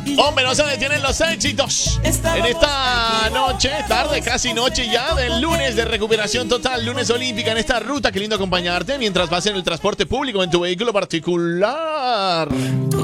Hombre, no se detienen los éxitos. En esta noche, tarde, casi noche ya, del lunes de recuperación total, lunes olímpica en esta ruta. Qué lindo acompañarte mientras vas en el transporte público, en tu vehículo particular.